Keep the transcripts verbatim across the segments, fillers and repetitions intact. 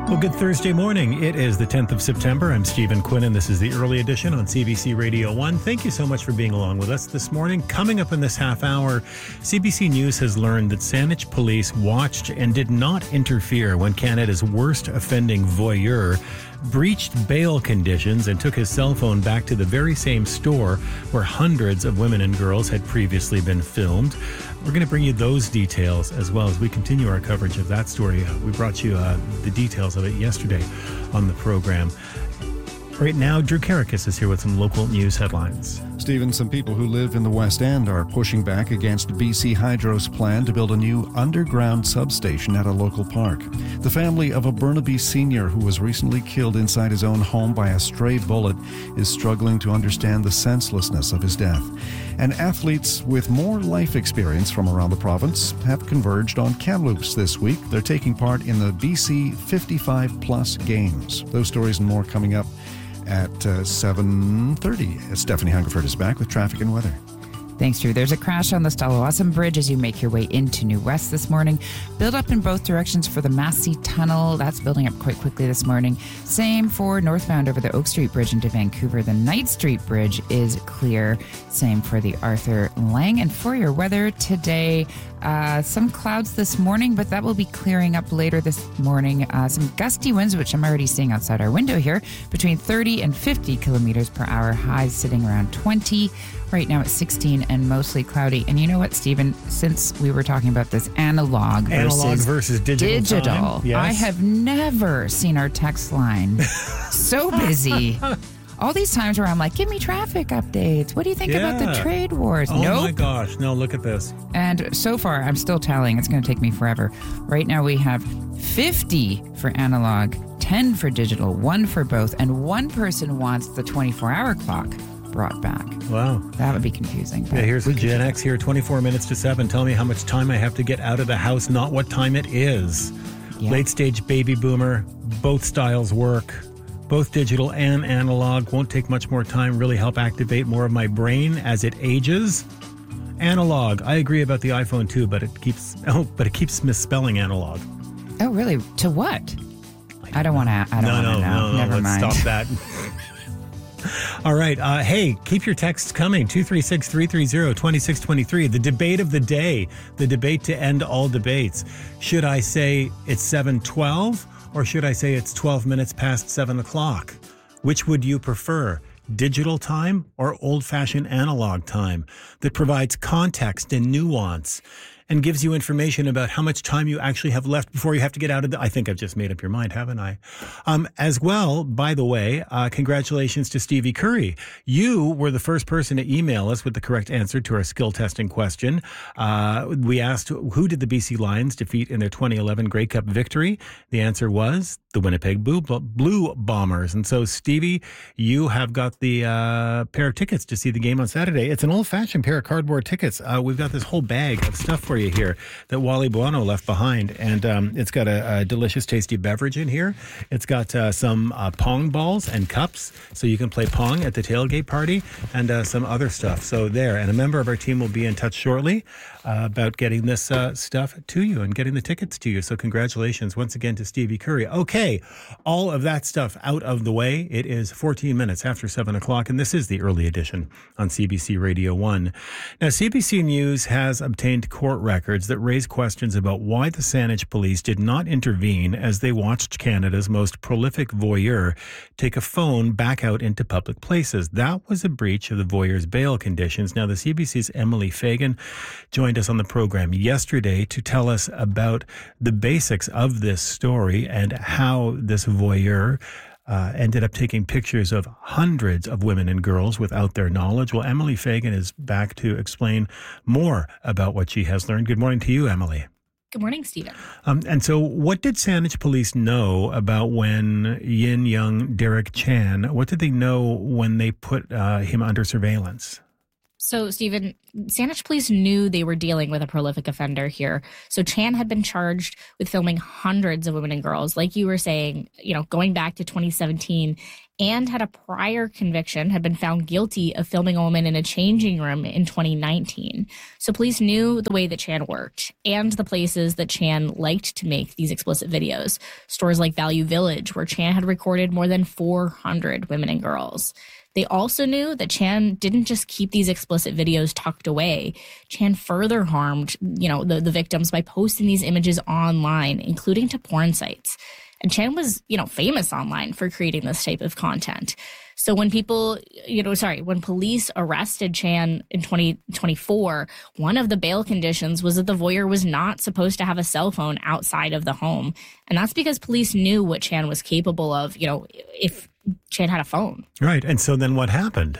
Well, good Thursday morning. It is the tenth of September. I'm Stephen Quinn, and this is the early edition on C B C Radio one. Thank you so much for being along with us this morning. Coming up in this half hour, C B C News has learned that Saanich police watched and did not interfere when Canada's worst offending voyeur breached bail conditions and took his cell phone back to the very same store where hundreds of women and girls had previously been filmed. We're going to bring you those details as well as we continue our coverage of that story. We brought you uh, the details of it yesterday on the program. Right now, Drew Karakis is here with some local news headlines. Stephen, some people who live in the West End are pushing back against B C Hydro's plan to build a new underground substation at a local park. The family of a Burnaby senior who was recently killed inside his own home by a stray bullet is struggling to understand the senselessness of his death. And athletes with more life experience from around the province have converged on Kamloops this week. They're taking part in the B C fifty-five plus Games. Those stories and more coming up at uh, seven thirty. Stephanie Hungerford is back with traffic and weather. Thanks, Drew. There's a crash on the Stalawassam Bridge as you make your way into New West this morning. Build up in both directions for the Massey Tunnel. That's building up quite quickly this morning. Same for northbound over the Oak Street Bridge into Vancouver. The Knight Street Bridge is clear. Same for the Arthur Lang. And for your weather today, uh, some clouds this morning, but that will be clearing up later this morning. Uh, some gusty winds, which I'm already seeing outside our window here, between thirty and fifty kilometers per hour. Highs sitting around twenty. Right now it's sixteen and mostly cloudy. And you know what, Stephen? Since we were talking about this analog, Analog versus, versus digital, digital time. Yes. I have never seen our text line so busy. All these times where I'm like, give me traffic updates. What do you think Yeah. about the trade wars? Oh nope. my gosh. No, look at this. And so far, I'm still tallying. It's going to take me forever. Right now, we have fifty for analog, ten for digital, one for both, and one person wants the twenty-four hour clock brought back. Wow. That would be confusing. Yeah, here's a Gen X here, twenty-four minutes to seven. Tell me how much time I have to get out of the house, not what time it is. Yeah. Late stage baby boomer, both styles work. Both digital and analog won't take much more time, really help activate more of my brain as it ages. Analog, I agree about the iPhone too, but it keeps oh, but it keeps misspelling analog. Oh, really? To what? I don't want to. I don't No, want to no, know. no, no, Never let's mind. stop that. All right. Uh, hey, keep your texts coming. two three six, three three zero, two six two three. The debate of the day. The debate to end all debates. Should I say it's seven twelve or should I say it's twelve minutes past seven o'clock? Which would you prefer? Digital time or old-fashioned analog time that provides context and nuance and gives you information about how much time you actually have left before you have to get out of the... I think I've just made up your mind, haven't I? Um, as well, by the way, uh, congratulations to Stevie Curry. You were the first person to email us with the correct answer to our skill testing question. Uh, we asked, who did the B C Lions defeat in their twenty eleven Grey Cup victory? The answer was the Winnipeg Blue, Blue Bombers. And so, Stevie, you have got the uh, pair of tickets to see the game on Saturday. It's an old-fashioned pair of cardboard tickets. Uh, we've got this whole bag of stuff for you here that Wally Buono left behind. And um, it's got a, a delicious, tasty beverage in here. It's got uh, some uh, Pong balls and cups, so you can play Pong at the tailgate party, and uh, some other stuff. So there. And a member of our team will be in touch shortly uh, about getting this uh, stuff to you and getting the tickets to you. So congratulations once again to Stevie Curry. Okay, all of that stuff out of the way. It is fourteen minutes after seven o'clock, and this is the early edition on C B C Radio one. Now, C B C News has obtained court records that raise questions about why the Saanich police did not intervene as they watched Canada's most prolific voyeur take a phone back out into public places. That was a breach of the voyeur's bail conditions. Now, the C B C's Emily Fagan joined us on the program yesterday to tell us about the basics of this story and how this voyeur uh, ended up taking pictures of hundreds of women and girls without their knowledge. Well, Emily Fagan is back to explain more about what she has learned. Good morning to you, Emily. Good morning, Stephen. Um, and so what did Saanich police know about when Yin Young Derek Chan, what did they know when they put uh, him under surveillance? So, Stephen, Saanich police knew they were dealing with a prolific offender here. So Chan had been charged with filming hundreds of women and girls, like you were saying, you know, going back to twenty seventeen. and had a prior conviction, had been found guilty of filming a woman in a changing room in twenty nineteen. So police knew the way that Chan worked and the places that Chan liked to make these explicit videos. Stores like Value Village, where Chan had recorded more than four hundred women and girls. They also knew that Chan didn't just keep these explicit videos tucked away. Chan further harmed, you know, the, the victims by posting these images online, including to porn sites. And Chan was, you know, famous online for creating this type of content. So when people, you know, sorry, when police arrested Chan in twenty twenty-four, one of the bail conditions was that the voyeur was not supposed to have a cell phone outside of the home. And that's because police knew what Chan was capable of, you know, if Chan had a phone. Right. And so then what happened?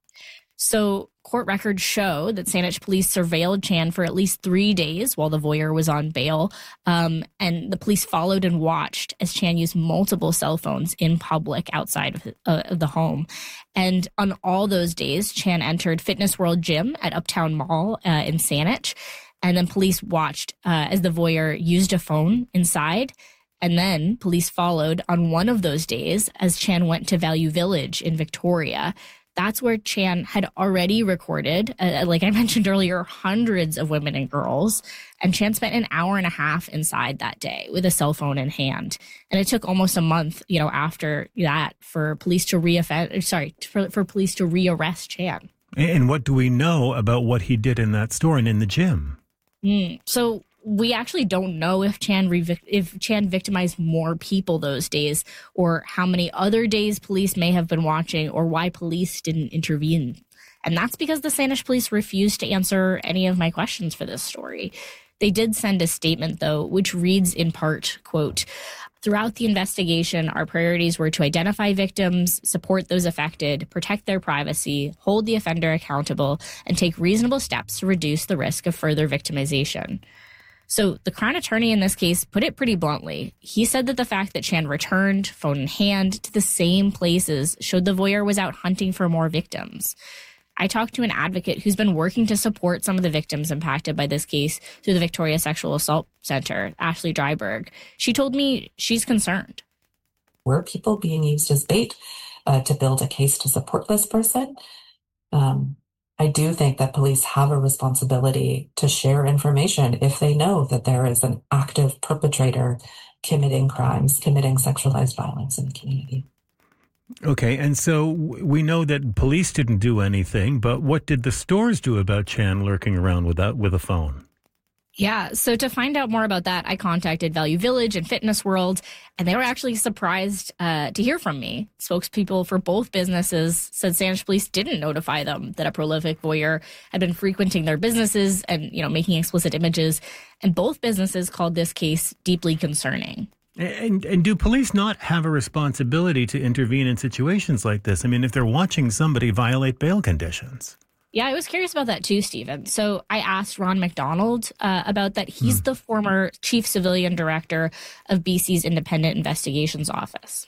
So court records show that Saanich police surveilled Chan for at least three days while the voyeur was on bail. Um, and the police followed and watched as Chan used multiple cell phones in public outside of, uh, of the home. And on all those days, Chan entered Fitness World Gym at Uptown Mall uh, in Saanich. And then police watched uh, as the voyeur used a phone inside. And then police followed on one of those days as Chan went to Value Village in Victoria. That's where Chan had already recorded, uh, like I mentioned earlier, hundreds of women and girls. And Chan spent an hour and a half inside that day with a cell phone in hand. And it took almost a month, you know, after that for police to re-offend, sorry, for, for police to re-arrest Chan. And what do we know about what he did in that store and in the gym? Mm, so we actually don't know if Chan revic- if Chan victimized more people those days, or how many other days police may have been watching, or why police didn't intervene. And that's because the Saanich police refused to answer any of my questions for this story. They did send a statement, though, which reads in part, quote, "Throughout the investigation, our priorities were to identify victims, support those affected, protect their privacy, hold the offender accountable, and take reasonable steps to reduce the risk of further victimization." So the Crown Attorney in this case put it pretty bluntly. He said that the fact that Chan returned, phone in hand, to the same places showed the voyeur was out hunting for more victims. I talked to an advocate who's been working to support some of the victims impacted by this case through the Victoria Sexual Assault Center, Ashley Dryberg. She told me she's concerned. Were people being used as bait uh, to build a case to support this person? Um, I do think that police have a responsibility to share information if they know that there is an active perpetrator committing crimes, committing sexualized violence in the community. Okay, and so we know that police didn't do anything, but what did the stores do about Chan lurking around with that, with a phone? Yeah, so to find out more about that, I contacted Value Village and Fitness World, and they were actually surprised uh, to hear from me. Spokespeople for both businesses said Saanich police didn't notify them that a prolific voyeur had been frequenting their businesses and, you know, making explicit images. And both businesses called this case deeply concerning. And, and do police not have a responsibility to intervene in situations like this? I mean, if they're watching somebody violate bail conditions. Yeah, I was curious about that too, Stephen. So I asked Ron McDonald uh, about that. He's hmm. the former chief civilian director of B C's Independent Investigations Office.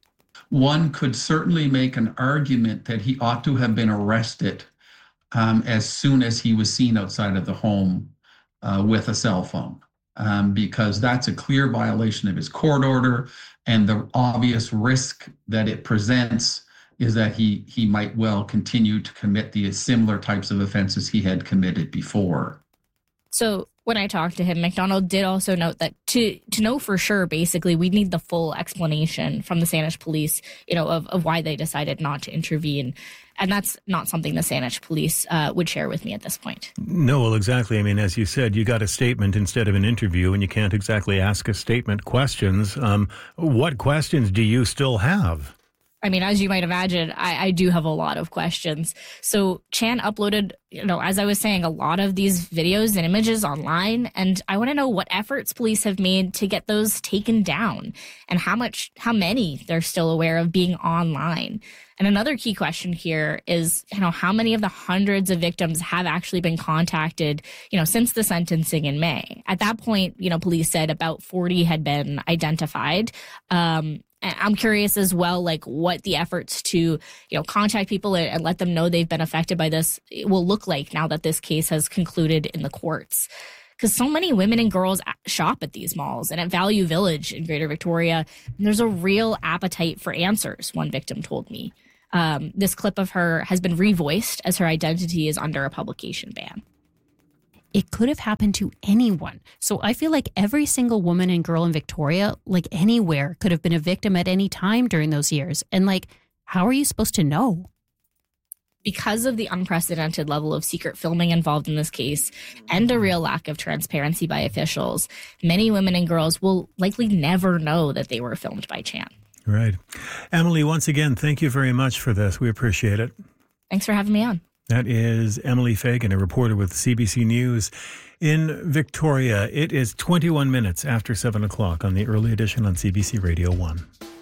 One could certainly make an argument that he ought to have been arrested um, as soon as he was seen outside of the home uh, with a cell phone, um, because that's a clear violation of his court order, and the obvious risk that it presents is that he he might well continue to commit the similar types of offenses he had committed before. So when I talked to him, McDonald did also note that to to know for sure, basically, we need the full explanation from the Saanich police, you know, of, of why they decided not to intervene. And that's not something the Saanich police uh, would share with me at this point. No, well, exactly. I mean, as you said, you got a statement instead of an interview, and you can't exactly ask a statement questions. Um, what questions do you still have? I mean, as you might imagine, I, I do have a lot of questions. So Chan uploaded, you know, as I was saying, a lot of these videos and images online. And I want to know what efforts police have made to get those taken down, and how much, how many they're still aware of being online. And another key question here is, you know, how many of the hundreds of victims have actually been contacted, you know, since the sentencing in May? At that point, you know, police said about forty had been identified. Um, I'm curious as well, like what the efforts to, you know, contact people and, and let them know they've been affected by this will look like now that this case has concluded in the courts. because so many women and girls shop at these malls and at Value Village in Greater Victoria. And there's a real appetite for answers, one victim told me. Um, this clip of her has been revoiced as her identity is under a publication ban. It could have happened to anyone. So I feel like every single woman and girl in Victoria, like anywhere, could have been a victim at any time during those years. And like, how are you supposed to know? Because of the unprecedented level of secret filming involved in this case and a real lack of transparency by officials, many women and girls will likely never know that they were filmed by Chan. Right. Emily, once again, thank you very much for this. We appreciate it. Thanks for having me on. That is Emily Fagan, a reporter with C B C News in Victoria. It is twenty-one minutes after seven o'clock on the early edition on C B C Radio one.